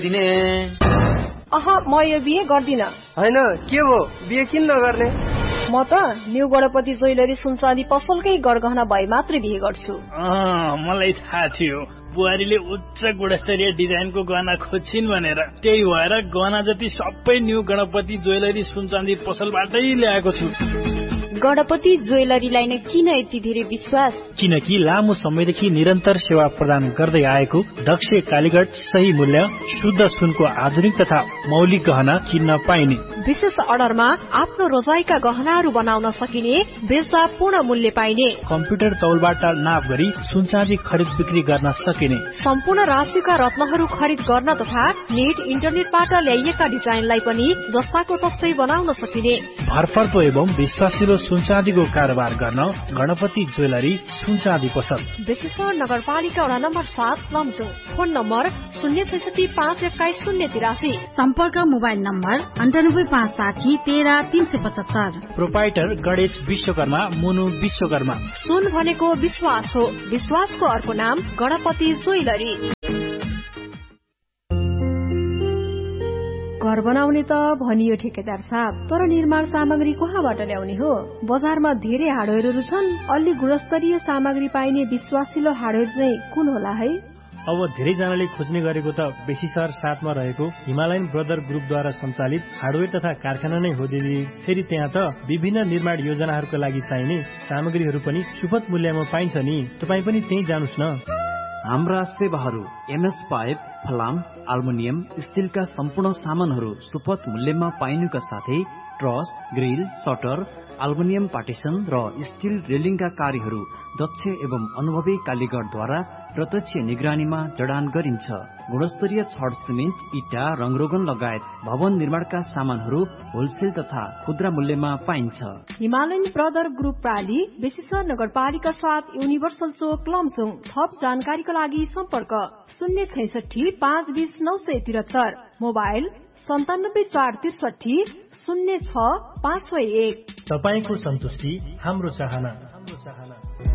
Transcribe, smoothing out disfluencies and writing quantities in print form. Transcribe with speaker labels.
Speaker 1: दिने
Speaker 2: म यो बिहे गर्दिन।
Speaker 3: हैन के भो बिहे किन नगर्ने?
Speaker 2: म त न्यू गणपति ज्वेलरी सुनचाँदी पसलकै गरगहना भए मात्रै बिहे गर्छु।
Speaker 4: मलाई थाहा थियो बुहारीले उच्च गुणस्तरीय डिजाइनको गहना खोज्छिन् भनेर, त्यही भएर गहना जति सबै न्यू गणपति ज्वेलरी सुनचाँदी पसलबाटै ल्याएको छु।
Speaker 5: गणपति ज्वेलरीलाई नै किन यति धेरै विश्वास?
Speaker 4: किनकि लामो समयदेखि निरन्तर सेवा प्रदान गर्दै आएको दक्ष कालीगढ सही मूल्य शुद्ध सुनको आधुनिक तथा मौलिक गहना किन्न पाइने।
Speaker 2: विशेष अर्डरमा आफ्नो रोजाइका गहनाहरू बनाउन सकिने, बेच्दा पूर्ण मूल्य पाइने,
Speaker 4: कम्प्युटर तौलबाट नाप गरी सुनचाँदी खरिद बिक्री गर्न सकिने,
Speaker 2: सम्पूर्ण राशिका रत्नहरू खरिद गर्न तथा नेट इन्टरनेटबाट ल्याइएका डिजाइनलाई पनि जस्ताको तस्तै बनाउन सकिने।
Speaker 4: भरपर्दो एवं विश्वासिलो सुनचाँदीको कारोबार गर्न गणपति ज्वेलरी सुनचाँदी पसल,
Speaker 2: बेसेश्वर नगरपालिका वडा नम्बर 7 लमजुङ। फोन नम्बर 0665121
Speaker 5: सम्पर्क mobile number 9856130375।
Speaker 4: Proprietor Ganesh Vishwakarma, मुनु विश्वकर्मा।
Speaker 2: सुन भनेको विश्वास हो, विश्वासको अर्को नाम गणपति ज्वेलरी। घर बनाउने त भनियो ठेकेदार साहब, तर निर्माण सामग्री कहाँबाट ल्याउने हो? बजारमा धेरै हार्डवेयरहरू छन्, अलि गुणस्तरीय सामग्री पाइने विश्वासिलो हार्डवेयर चाहिँ कुन होला है?
Speaker 4: अब धेरैजनाले खोज्ने गरेको त बेसीसर 7 मा रहेको हिमालयन ब्रदर ग्रुपद्वारा सञ्चालित हार्डवेयर तथा कारखाना नै हो दिदी। फेरि त्यहाँ त विभिन्न निर्माण योजनाहरूका लागि चाहिने सामग्रीहरू पनि सुपथ मूल्यमा पाइन्छ नि, तपाईँ पनि त्यही जानुस् न।
Speaker 6: हाम्रा सेवाहरू एमएस पाइप, फलाम, अल्मुनियम, स्टिलका सम्पूर्ण सामानहरू सुपथ मूल्यमा पाइनुका साथै truss, grill, shutter, aluminium partition र स्टिल रेलिङका कार्यहरू दक्ष एवं अनुभवी कालीगढद्वारा प्रत्यक्ष निगरानीमा जडान गरिन्छ। गुणस्तरीय छड, सिमेन्ट, इटा, रङरोगन लगायत भवन निर्माणका सामानहरू होलसेल तथा खुद्रा मूल्यमा पाइन्छ।
Speaker 2: हिमालयन ब्रदर ग्रुप प्राली, बेसीसर नगरपालिका 7 युनिभर्सल चोक लमजुङ। थप जानकारीका लागि सम्पर्क 066520973, मोबाइल 9746306501।
Speaker 4: तपाईको सन्तुष्टि हाम्रो चाहना।